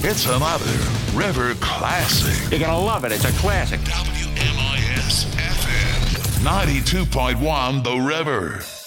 It's another River classic. You're going to love it. It's a classic. WMIS FM 92.1 The River.